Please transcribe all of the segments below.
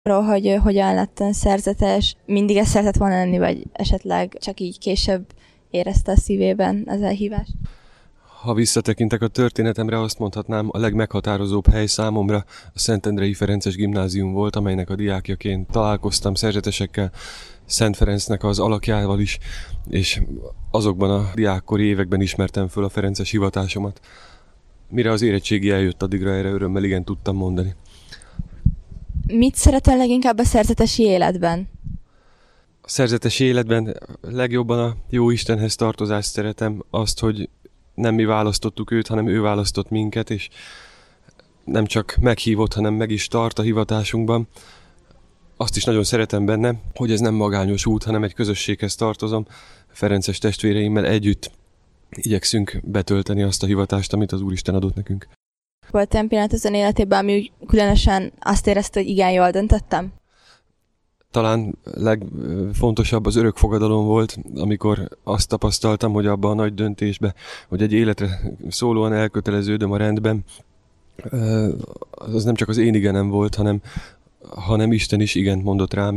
arról, hogy hogyan lettem szerzetes, mindig ezt szeretett volna lenni, vagy esetleg csak így később érezte a szívében az elhívást? Ha visszatekintek a történetemre, azt mondhatnám, a legmeghatározóbb hely számomra a Szentendrei Ferences Gimnázium volt, amelynek a diákjaként találkoztam szerzetesekkel, Szent Ferencnek az alakjával is, és azokban a diákkori években ismertem föl a ferences hivatásomat. Mire az érettségi eljött, addigra erre örömmel igen tudtam mondani. Mit szeretel leginkább a szerzetesi életben? A szerzetesi életben legjobban a Jóistenhez tartozást szeretem, azt, hogy nem mi választottuk őt, hanem ő választott minket, és nem csak meghívott, hanem meg is tart a hivatásunkban. Azt is nagyon szeretem benne, hogy ez nem magányos út, hanem egy közösséghez tartozom. Ferences testvéreimmel együtt igyekszünk betölteni azt a hivatást, amit az Úristen adott nekünk. Volt olyan pillanat az ön életében, ami úgy különösen azt érezte, hogy igen, jól döntöttem? Talán legfontosabb az örökfogadalom volt, amikor azt tapasztaltam, hogy abban a nagy döntésbe, hogy egy életre szólóan elköteleződöm a rendben, az nem csak az én igenem volt, hanem Isten is igent mondott rám,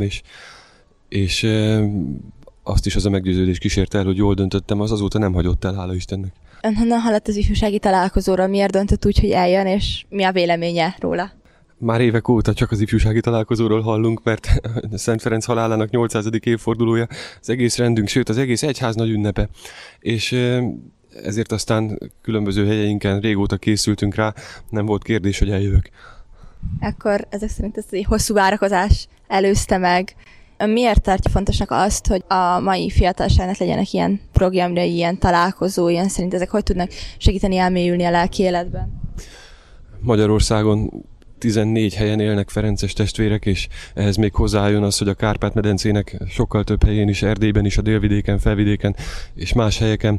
és azt is az a meggyőződés kísérte el, hogy jól döntöttem, az azóta nem hagyott el, hála Istennek. Ön honnan hallott az ifjúsági találkozóról? Miért döntött úgy, hogy eljön, és mi a véleménye róla? Már évek óta csak az ifjúsági találkozóról hallunk, mert Szent Ferenc halálának 800. évfordulója, az egész rendünk, sőt az egész egyház nagy ünnepe. És ezért aztán különböző helyeinken régóta készültünk rá, nem volt kérdés, hogy eljövök. Akkor ezek szerint ezt egy hosszú várakozás előzte meg. Ön miért tartja fontosnak azt, hogy a mai fiatalságnak legyenek ilyen programjai, ilyen találkozó, ilyen szerint ezek hogy tudnak segíteni elmélyülni a lelki életben? Magyarországon 14 helyen élnek ferences testvérek, és ehhez még hozzájön az, hogy a Kárpát-medencének sokkal több helyén is, Erdélyben is, a délvidéken, felvidéken és más helyeken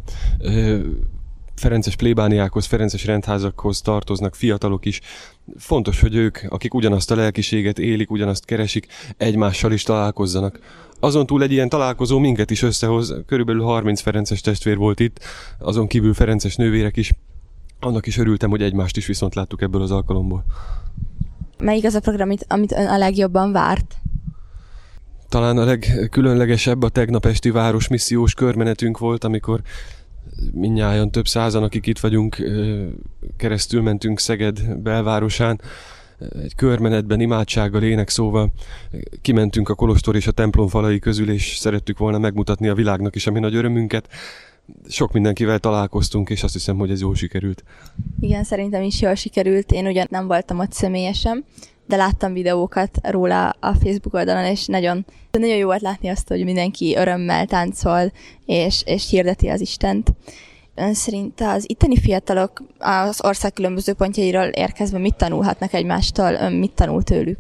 ferences plébániákhoz, ferences rendházakhoz tartoznak fiatalok is. Fontos, hogy ők, akik ugyanazt a lelkiséget élik, ugyanazt keresik, egymással is találkozzanak. Azon túl egy ilyen találkozó minket is összehoz, körülbelül 30 ferences testvér volt itt, azon kívül ferences nővérek is. Annak is örültem, hogy egymást is viszont láttuk ebből az alkalomból. Melyik az a program, amit ön a legjobban várt? Talán a legkülönlegesebb a tegnap esti városmissziós körmenetünk volt, amikor mindnyájan több százan, akik itt vagyunk, keresztül mentünk Szeged belvárosán, egy körmenetben, imádsággal, énekszóval kimentünk a kolostor és a templom falai közül, és szerettük volna megmutatni a világnak is a mi nagy örömünket. Sok mindenkivel találkoztunk, és azt hiszem, hogy ez jól sikerült. Igen, szerintem is jól sikerült. Én ugyan nem voltam ott személyesen, de láttam videókat róla a Facebook oldalon, és nagyon jó volt látni azt, hogy mindenki örömmel táncol, és hirdeti az Istent. Ön szerint az itteni fiatalok az ország különböző pontjairól érkezve mit tanulhatnak egymástól? Ön mit tanul tőlük?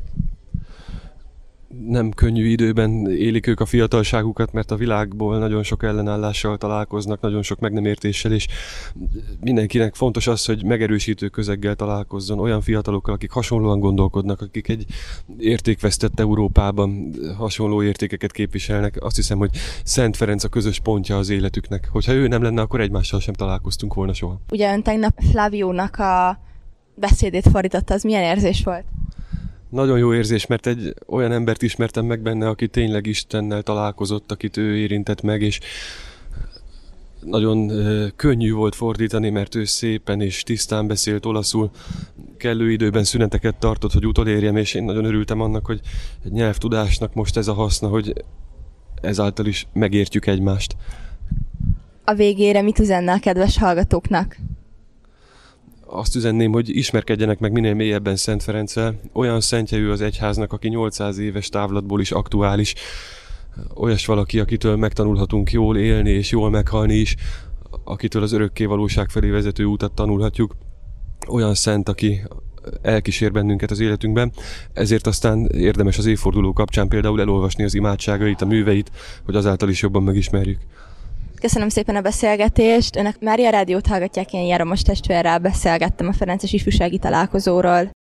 Nem könnyű időben élik ők a fiatalságukat, mert a világból nagyon sok ellenállással találkoznak, nagyon sok meg nem értéssel, és mindenkinek fontos az, hogy megerősítő közeggel találkozzon, olyan fiatalokkal, akik hasonlóan gondolkodnak, akik egy értékvesztett Európában hasonló értékeket képviselnek. Azt hiszem, hogy Szent Ferenc a közös pontja az életüknek. Hogyha ő nem lenne, akkor egymással sem találkoztunk volna soha. Ugye ön tegnap Flaviónak a beszédét fordította, az milyen érzés volt? Nagyon jó érzés, mert egy olyan embert ismertem meg benne, aki tényleg Istennel találkozott, akit ő érintett meg, és nagyon könnyű volt fordítani, mert ő szépen és tisztán beszélt olaszul, kellő időben szüneteket tartott, hogy utolérjem, és én nagyon örültem annak, hogy egy nyelvtudásnak most ez a haszna, hogy ezáltal is megértjük egymást. A végére mit üzenne a kedves hallgatóknak? Azt üzenném, hogy ismerkedjenek meg minél mélyebben Szent Ferenccel. Olyan szentje ő az egyháznak, aki 800 éves távlatból is aktuális. Olyas valaki, akitől megtanulhatunk jól élni és jól meghalni is, akitől az örökké valóság felé vezető útat tanulhatjuk. Olyan szent, aki elkísér bennünket az életünkben, ezért aztán érdemes az évforduló kapcsán például elolvasni az imádságait, a műveit, hogy azáltal is jobban megismerjük. Köszönöm szépen a beszélgetést. Önök Mária Rádiót hallgatják, én Járomos testvérrel beszélgettem a ferences ifjúsági találkozóról.